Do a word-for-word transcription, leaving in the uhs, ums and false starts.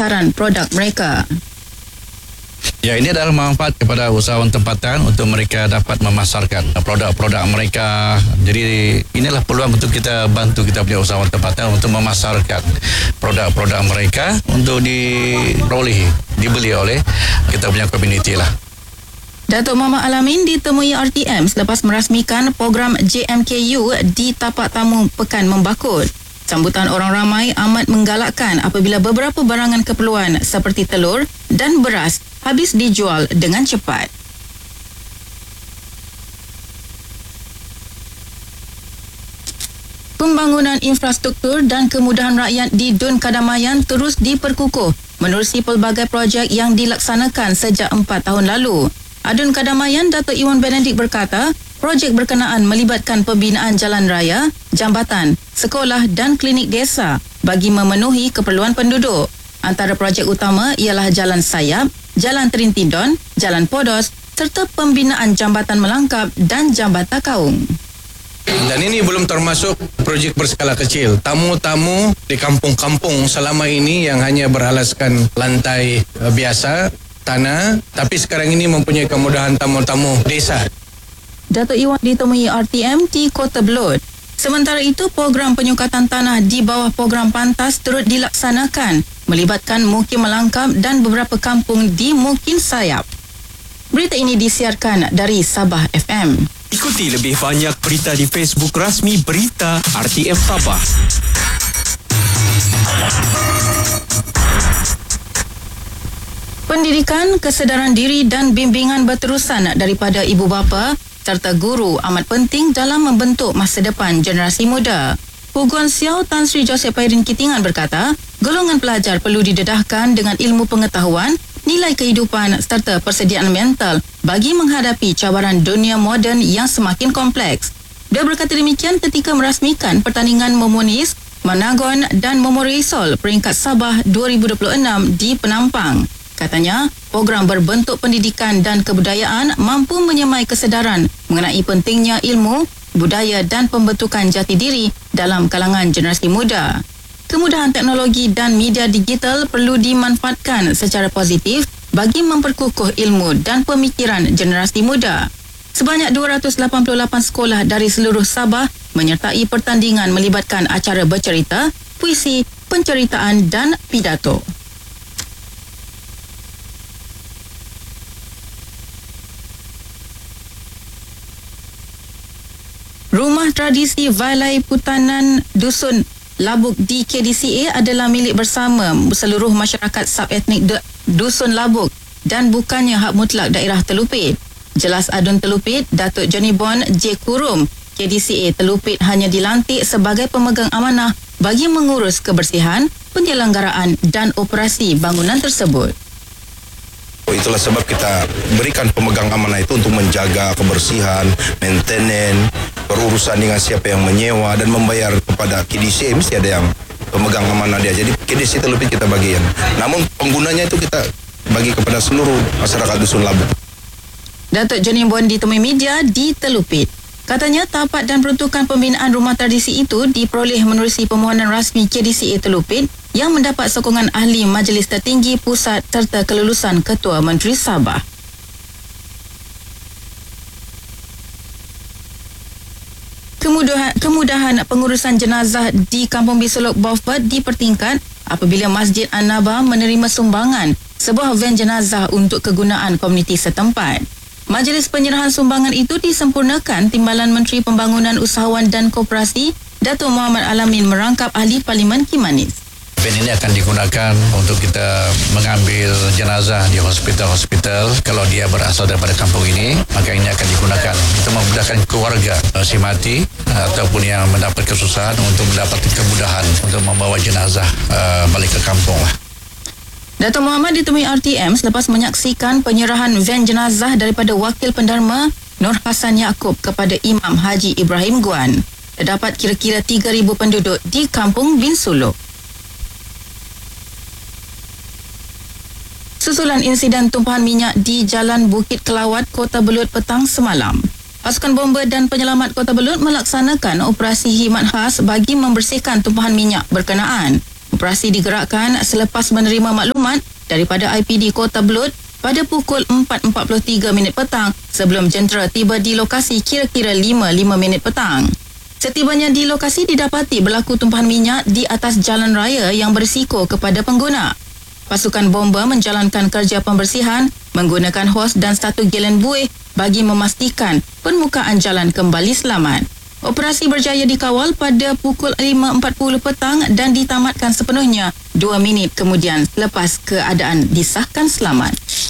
pemasaran produk mereka. Ya, ini adalah manfaat kepada usahawan tempatan untuk mereka dapat memasarkan produk-produk mereka. Jadi inilah peluang untuk kita bantu kita punya usahawan tempatan untuk memasarkan produk-produk mereka untuk diperolehi, dibeli oleh kita punya komuniti lah. Datuk Muhammad Alamin ditemui R T M selepas merasmikan program J M K U di tapak tamu Pekan Membakut. Sambutan orang ramai amat menggalakkan apabila beberapa barangan keperluan seperti telur dan beras habis dijual dengan cepat. Pembangunan infrastruktur dan kemudahan rakyat di Dun Kadamayan terus diperkukuh menerusi pelbagai projek yang dilaksanakan sejak empat tahun lalu. Adun Kadamayan Datuk Iwan Benedict berkata, projek berkenaan melibatkan pembinaan jalan raya, jambatan, sekolah dan klinik desa bagi memenuhi keperluan penduduk. Antara projek utama ialah Jalan Sayap, Jalan Terintindon, Jalan Podos serta pembinaan Jambatan Melangkap dan Jambatan Kaung. Dan ini belum termasuk projek berskala kecil. Tamu-tamu di kampung-kampung selama ini yang hanya beralaskan lantai biasa, tanah, tapi sekarang ini mempunyai kemudahan tamu-tamu desa. Datuk Iwan ditemui R T M di Kota Belud. Sementara itu, program penyukatan tanah di bawah program pantas turut dilaksanakan melibatkan Mukim Melangkap dan beberapa kampung di Mukim Sayap. Berita ini disiarkan dari Sabah F M. Ikuti lebih banyak berita di Facebook rasmi Berita R T M Sabah. Pendidikan, kesedaran diri dan bimbingan berterusan daripada ibu bapa serta guru amat penting dalam membentuk masa depan generasi muda. Puguan Siau Tan Sri Joseph Pairin Kitingan berkata, golongan pelajar perlu didedahkan dengan ilmu pengetahuan, nilai kehidupan serta persediaan mental bagi menghadapi cabaran dunia moden yang semakin kompleks. Dia berkata demikian ketika merasmikan pertandingan Memonis, Managon dan Memorisol peringkat Sabah dua ribu dua puluh enam di Penampang. Katanya, program berbentuk pendidikan dan kebudayaan mampu menyemai kesedaran mengenai pentingnya ilmu, budaya dan pembentukan jati diri dalam kalangan generasi muda. Kemudahan teknologi dan media digital perlu dimanfaatkan secara positif bagi memperkukuh ilmu dan pemikiran generasi muda. Sebanyak dua ratus lapan puluh lapan sekolah dari seluruh Sabah menyertai pertandingan melibatkan acara bercerita, puisi, penceritaan dan pidato. Rumah tradisi Valai Putanan Dusun Labuk di K D C A adalah milik bersama seluruh masyarakat subetnik Dusun Labuk dan bukannya hak mutlak daerah Telupit. Jelas Adun Telupit, Datuk Johnny Bon J. Kurum, K D C A Telupit hanya dilantik sebagai pemegang amanah bagi mengurus kebersihan, penyelenggaraan dan operasi bangunan tersebut. Itulah sebab kita berikan pemegang amanah itu untuk menjaga kebersihan, maintenance, berurusan dengan siapa yang menyewa dan membayar kepada K D C A, mesti ada yang pemegang amanah dia. Jadi K D C A Telupit kita bagian. Namun penggunanya itu kita bagi kepada seluruh masyarakat Dusun Labuk. Datuk Johnny Bon ditemui media di Telupit. Katanya tahapan dan peruntukan pembinaan rumah tradisi itu diperoleh menerusi permohonan rasmi K D C A Telupit yang mendapat sokongan ahli Majlis Tertinggi Pusat serta kelulusan Ketua Menteri Sabah. Kemudahan, kemudahan pengurusan jenazah di Kampung Bisolok Beaufort dipertingkat apabila Masjid An-Naba menerima sumbangan sebuah van jenazah untuk kegunaan komuniti setempat. Majlis penyerahan sumbangan itu disempurnakan Timbalan Menteri Pembangunan Usahawan dan Koperasi Datuk Muhammad Alamin merangkap ahli Parlimen Kimanis. Van ini akan digunakan untuk kita mengambil jenazah di hospital-hospital. Kalau dia berasal daripada kampung ini, maka ini akan digunakan untuk memudahkan keluarga si mati ataupun yang mendapat kesusahan untuk mendapatkan kemudahan untuk membawa jenazah uh, balik ke kampung lah. Datuk Muhammad ditemui R T M selepas menyaksikan penyerahan van jenazah daripada Wakil Penderma Nur Hassan Yaakob kepada Imam Haji Ibrahim Guan. Terdapat kira-kira tiga ribu penduduk di Kampung Bin Suluk. Susulan insiden tumpahan minyak di Jalan Bukit Kelawat, Kota Belud petang semalam. Pasukan bomba dan penyelamat Kota Belud melaksanakan operasi khidmat khas bagi membersihkan tumpahan minyak berkenaan. Operasi digerakkan selepas menerima maklumat daripada I P D Kota Belud pada pukul empat empat puluh tiga minit petang sebelum jentera tiba di lokasi kira-kira lima lima minit petang. Setibanya di lokasi didapati berlaku tumpahan minyak di atas jalan raya yang berisiko kepada pengguna. Pasukan bomba menjalankan kerja pembersihan menggunakan hos dan satu gelen buih bagi memastikan permukaan jalan kembali selamat. Operasi berjaya dikawal pada pukul lima empat puluh petang dan ditamatkan sepenuhnya dua minit kemudian selepas keadaan disahkan selamat.